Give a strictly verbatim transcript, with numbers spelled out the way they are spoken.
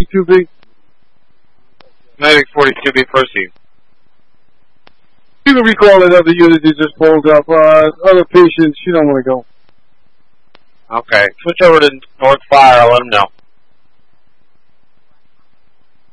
forty-two B? Medic forty-two B, proceed. You can recall that other unit you just pulled up. Uh, other patients, you don't want to go. Okay, switch over to North Fire, I'll let them know.